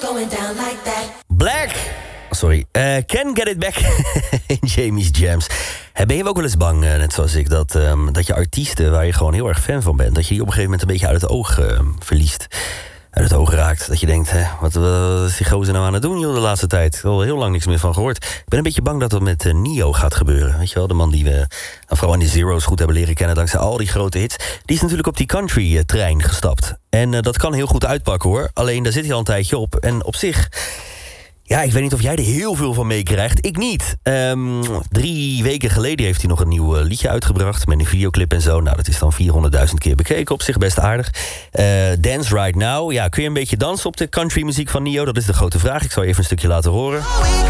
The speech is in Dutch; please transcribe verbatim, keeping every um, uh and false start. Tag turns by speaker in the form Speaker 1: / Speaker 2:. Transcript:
Speaker 1: Black! Sorry, uh, Can Get It Back in Jamie's Jams. Hey, ben je ook wel eens bang, uh, net zoals ik, dat, um, dat je artiesten waar je gewoon heel erg fan van bent, dat je die op een gegeven moment een beetje uit het oog uh, verliest? Uit het oog raakt. Dat je denkt, hè, wat, wat is die gozer nou aan het doen joh, de laatste tijd? Ik heb al heel lang niks meer van gehoord. Ik ben een beetje bang dat dat met uh, Nio gaat gebeuren. Weet je wel, de man die we nou, vooral aan die Zero's goed hebben leren kennen dankzij al die grote hits. Die is natuurlijk op die country-trein gestapt. En uh, dat kan heel goed uitpakken hoor. Alleen daar zit hij al een tijdje op. En op zich... Ja, ik weet niet of jij er heel veel van meekrijgt. Ik niet. Um, drie weken geleden heeft hij nog een nieuw uh, liedje uitgebracht met een videoclip en zo. Nou, dat is dan vierhonderdduizend keer bekeken. Op zich best aardig. Uh, Dance Right Now. Ja, kun je een beetje dansen op de countrymuziek van Nio? Dat is de grote vraag. Ik zal je even een stukje laten horen.